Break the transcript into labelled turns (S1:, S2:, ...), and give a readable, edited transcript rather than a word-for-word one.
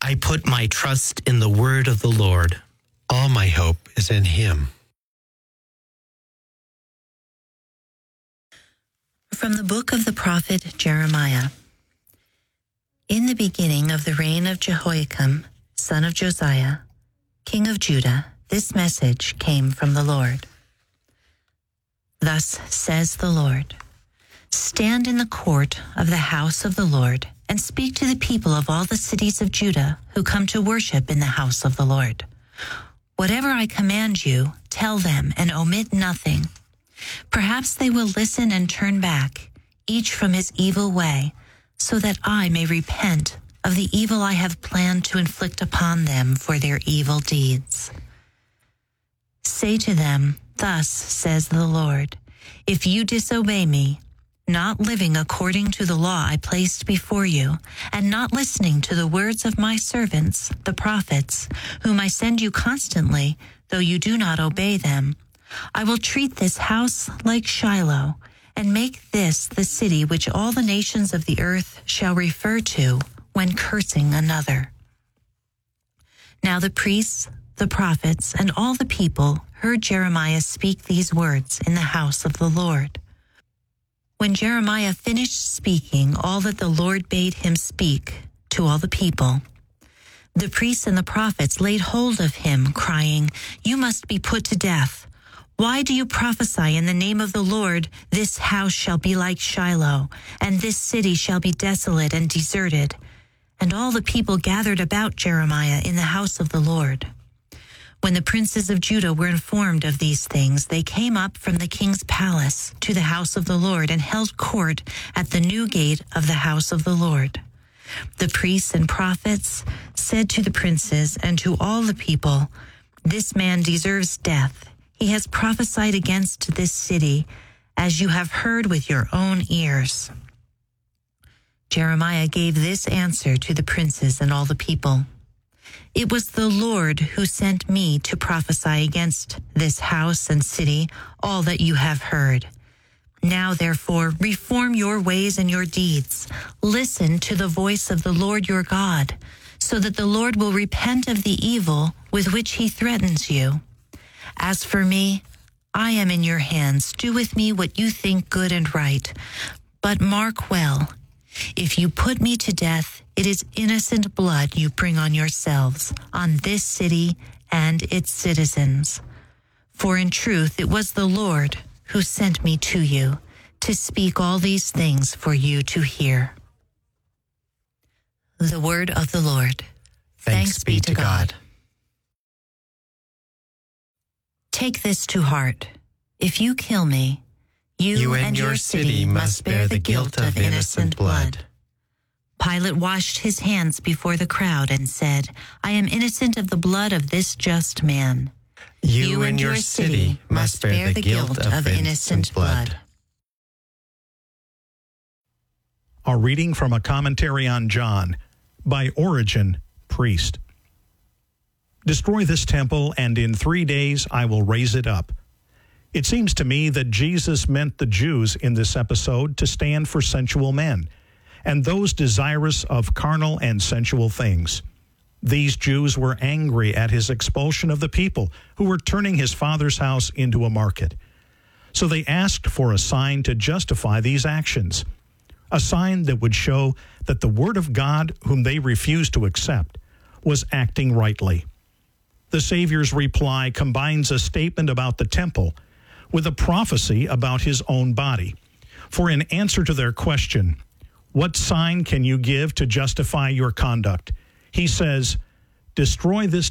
S1: I put my trust in the word of the Lord.
S2: All my hope is in him.
S3: From the book of the prophet Jeremiah. In the beginning of the reign of Jehoiakim, son of Josiah, king of Judah, this message came from the Lord. Thus says the Lord, stand in the court of the house of the Lord and speak to the people of all the cities of Judah who come to worship in the house of the Lord. Whatever I command you, tell them and omit nothing. Perhaps they will listen and turn back, each from his evil way, so that I may repent of the evil I have planned to inflict upon them for their evil deeds. Say to them, thus says the Lord, if you disobey me, not living according to the law I placed before you, and not listening to the words of my servants, the prophets, whom I send you constantly, though you do not obey them, I will treat this house like Shiloh, and make this the city which all the nations of the earth shall refer to when cursing another. Now the priests, the prophets, and all the people heard Jeremiah speak these words in the house of the Lord. When Jeremiah finished speaking all that the Lord bade him speak to all the people, the priests and the prophets laid hold of him, crying, you must be put to death. Why do you prophesy in the name of the Lord, this house shall be like Shiloh, and this city shall be desolate and deserted? And all the people gathered about Jeremiah in the house of the Lord. When the princes of Judah were informed of these things, they came up from the king's palace to the house of the Lord and held court at the new gate of the house of the Lord. The priests and prophets said to the princes and to all the people, this man deserves death. He has prophesied against this city, as you have heard with your own ears. Jeremiah gave this answer to the princes and all the people. It was the Lord who sent me to prophesy against this house and city all that you have heard. Now, therefore, reform your ways and your deeds. Listen to the voice of the Lord your God, so that the Lord will repent of the evil with which he threatens you. As for me, I am in your hands. Do with me what you think good and right. But mark well, if you put me to death, it is innocent blood you bring on yourselves, on this city and its citizens. For in truth, it was the Lord who sent me to you to speak all these things for you to hear. The word of the Lord. Thanks be to God. Take this to heart. If you kill me, you and your city must bear the guilt of innocent blood. Pilate washed his hands before the crowd and said, I am innocent of the blood of this just man.
S2: You and your city must bear the guilt of innocent blood.
S4: A reading from a commentary on John by Origen, priest. Destroy this temple, and in 3 days I will raise it up. It seems to me that Jesus meant the Jews in this episode to stand for sensual men, and those desirous of carnal and sensual things. These Jews were angry at his expulsion of the people who were turning his Father's house into a market. So they asked for a sign to justify these actions, a sign that would show that the Word of God, whom they refused to accept, was acting rightly. The Savior's reply combines a statement about the temple with a prophecy about his own body. For in answer to their question, what sign can you give to justify your conduct? He says, destroy this